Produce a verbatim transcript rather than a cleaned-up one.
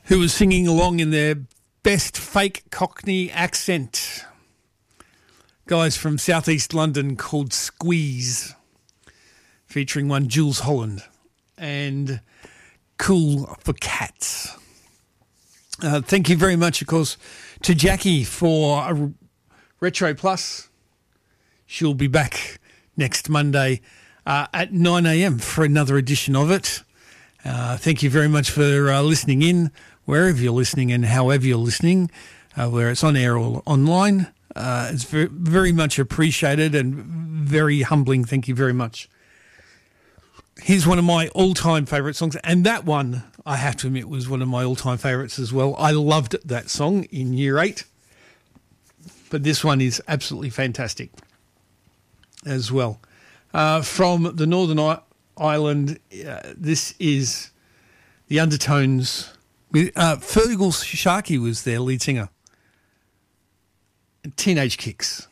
who was singing along in their best fake Cockney accent. Guys from southeast London called Squeeze, featuring one Jules Holland, and Cool for Cats. Uh, thank you very much, of course, to Jackie for a Retro Plus. She'll be back next Monday uh, at nine a.m. for another edition of it. Uh, thank you very much for uh, listening in, wherever you're listening and however you're listening, uh, whether it's on air or online. Uh, it's very, very much appreciated and very humbling. Thank you very much. Here's one of my all-time favourite songs, and that one, I have to admit, was one of my all-time favourites as well. I loved that song in year eight, but this one is absolutely fantastic as well. Uh, from the Northern I- Ireland, uh, this is The Undertones. With, uh, Fergal Sharkey was their lead singer. Teenage Kicks.